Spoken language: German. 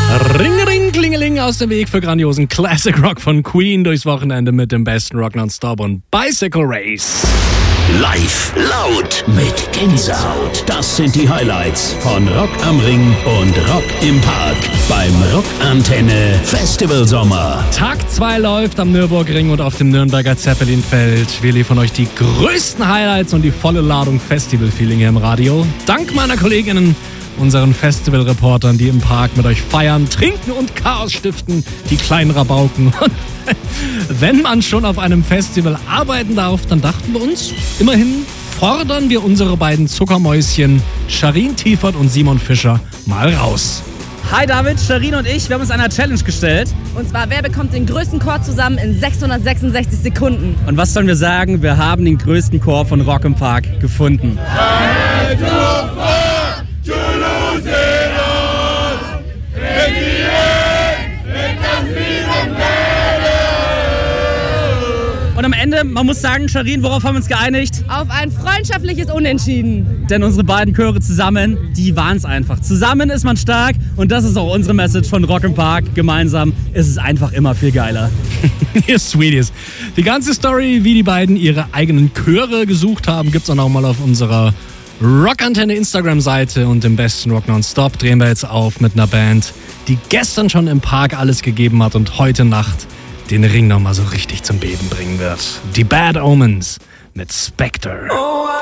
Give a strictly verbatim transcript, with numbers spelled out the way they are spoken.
Ring, ring, klingeling aus dem Weg für grandiosen Classic Rock von Queen durchs Wochenende mit dem besten Rock nonstop und Bicycle Race. Live, laut, mit Gänsehaut. Das sind die Highlights von Rock am Ring und Rock im Park beim Rockantenne Festival Sommer. Tag zwei läuft am Nürburgring und auf dem Nürnberger Zeppelinfeld. Wir liefern euch die größten Highlights und die volle Ladung Festival-Feeling hier im Radio. Dank meiner Kolleginnen, unseren Festival-Reportern, die im Park mit euch feiern, trinken und Chaos stiften, die kleinen Rabauken. Und wenn man schon auf einem Festival arbeiten darf, dann dachten wir uns, immerhin fordern wir unsere beiden Zuckermäuschen Sharin Tiefert und Simon Fischer mal raus. Hi David, Sharin und ich, wir haben uns einer Challenge gestellt. Und zwar, wer bekommt den größten Chor zusammen in sechshundertsechsundsechzig Sekunden? Und was sollen wir sagen? Wir haben den größten Chor von Rock im Park gefunden. Und am Ende, man muss sagen, Sharin, worauf haben wir uns geeinigt? Auf ein freundschaftliches Unentschieden. Denn unsere beiden Chöre zusammen, die waren es einfach. Zusammen ist man stark und das ist auch unsere Message von Rock im Park. Gemeinsam ist es einfach immer viel geiler. Ihr Sweeties. Die ganze Story, wie die beiden ihre eigenen Chöre gesucht haben, gibt's auch noch mal auf unserer Rockantenne Instagram-Seite. Und im besten Rock Nonstop drehen wir jetzt auf mit einer Band, die gestern schon im Park alles gegeben hat und heute Nacht den Ring nochmal so richtig zum Beben bringen wird. Die Bad Omens mit Spectre.